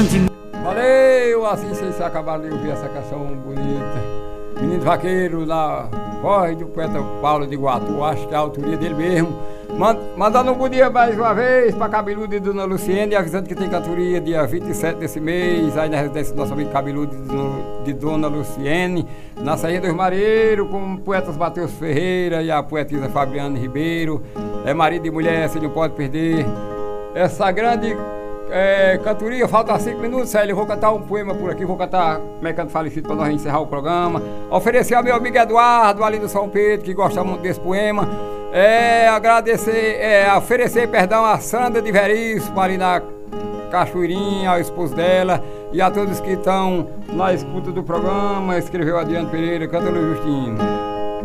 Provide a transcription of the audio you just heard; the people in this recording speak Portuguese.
Valeu, assim vocês acabaram de ouvir essa canção bonita. Menino Vaqueiro, na voz do poeta Paulo de Iguatu, acho que é a autoria dele mesmo. Mandando um bom dia mais uma vez para Cabeludo e Dona Luciene, avisando que tem cantoria dia 27 desse mês, aí na residência do nosso amigo Cabeludo de Dona Luciene, na Serrinha dos Mareiros, com poetas Matheus Ferreira e a poetisa Fabiana Ribeiro. É marido e mulher, você não pode perder essa grande cantoria. Falta 5 minutos, Célio. Eu vou cantar um poema por aqui, vou cantar Mecânico Falecido para nós encerrar o programa. Oferecer ao meu amigo Eduardo, ali do São Pedro, que gosta muito desse poema. Oferecer perdão a Sandra de Veríssimo, ali na Cachoeirinha, ao esposo dela, e a todos que estão na escuta do programa. Escreveu Adriano Pereira, canta no Justino.